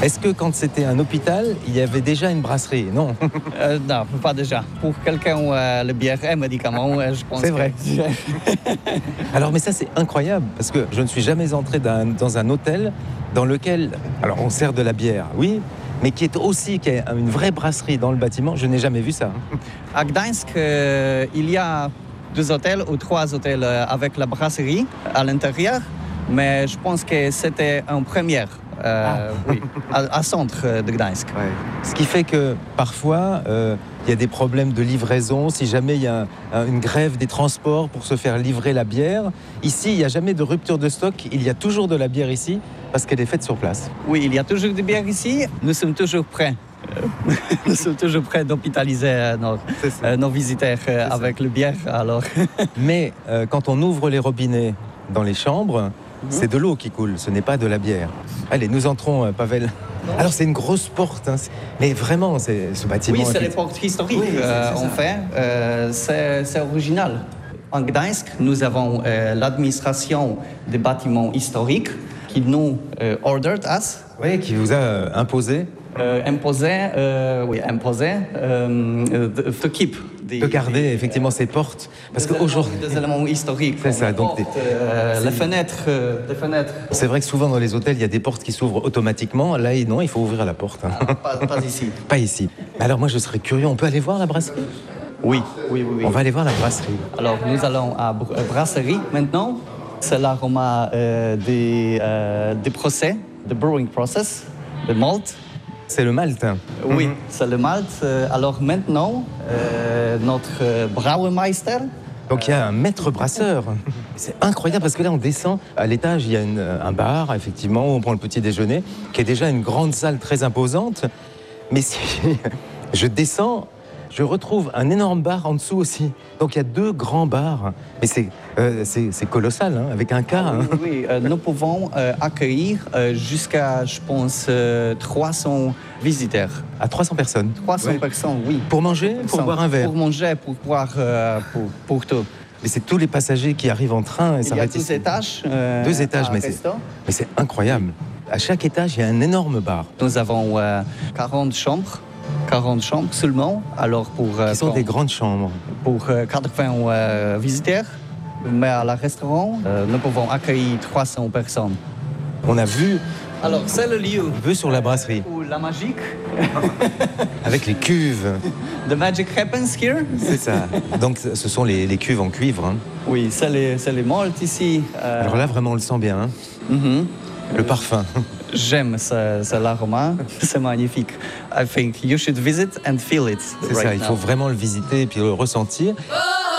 Est-ce que quand c'était un hôpital, il y avait déjà une brasserie? Non. Non, pas déjà. Pour quelqu'un où le bière est médicament, je pense. C'est vrai. Alors, mais ça, c'est incroyable, parce que je ne suis jamais entré dans un hôtel dans lequel, alors on sert de la bière, oui, mais qui a une vraie brasserie dans le bâtiment. Je n'ai jamais vu ça. À Gdańsk, il y a 2 hôtels ou 3 hôtels avec la brasserie à l'intérieur, mais je pense que c'était en première. Oui, à centre de Gdańsk. Ouais. Ce qui fait que parfois, il y a des problèmes de livraison. Si jamais il y a une grève des transports pour se faire livrer la bière, ici, il n'y a jamais de rupture de stock. Il y a toujours de la bière ici parce qu'elle est faite sur place. Oui, il y a toujours de bière ici. Nous sommes toujours prêts. Nous sommes toujours prêts d'hôpitaliser nos visiteurs avec le bière. Alors. Mais quand on ouvre les robinets dans les chambres, c'est de l'eau qui coule, ce n'est pas de la bière. Allez, nous entrons, Pavel. Alors, c'est une grosse porte, hein. Mais vraiment, ce bâtiment... Oui, c'est les portes historiques, en fait. C'est original. En Gdańsk, nous avons l'administration des bâtiments historiques qui nous ordered us. Oui, qui vous a imposé. Imposé to keep. De garder effectivement ces portes, parce qu'aujourd'hui... Des éléments historiques. C'est ça, donc les fenêtres. C'est vrai que souvent dans les hôtels, il y a des portes qui s'ouvrent automatiquement. Là, non, il faut ouvrir la porte. Pas ici. Pas ici. Alors moi, je serais curieux, on peut aller voir la brasserie? Oui. On va aller voir la brasserie. Alors, nous allons à brasserie maintenant. C'est l'aroma des procès, the brewing process, the malt. C'est le malt. Oui, c'est le malt. Alors maintenant, notre Brauermeister. Donc il y a un maître brasseur. C'est incroyable parce que là on descend. À l'étage, il y a un bar, effectivement, où on prend le petit déjeuner, qui est déjà une grande salle très imposante. Mais si je descends, je retrouve un énorme bar en dessous aussi. Donc il y a 2 grands bars. Mais c'est colossal, hein, avec un cas. Hein. Oui, nous pouvons accueillir jusqu'à, je pense, 300 visiteurs. À 300 personnes? 300 personnes, oui. Pour manger? Pour boire un verre? Pour manger, pour boire, pour tout. Mais c'est tous les passagers qui arrivent en train et s'arrêtent ici. Il y a 2 étages. 2 étages, mais c'est incroyable. À chaque étage, il y a un énorme bar. Nous avons 40 chambres. 40 chambres seulement. Alors qui sont des grandes chambres. Pour 80 visiteurs. Mais à la restaurant, nous pouvons accueillir 300 personnes. On a vu... Alors, c'est le lieu. Vue sur la brasserie. Où la magique. Avec les cuves. The magic happens here. C'est ça. Donc, ce sont les cuves en cuivre. Hein. Oui, c'est les maltes ici. Alors là, vraiment, on le sent bien. Hein. Le parfum. J'aime l'aroma. C'est magnifique. I think you should visit and feel it. C'est ça, il faut vraiment le visiter et puis le ressentir.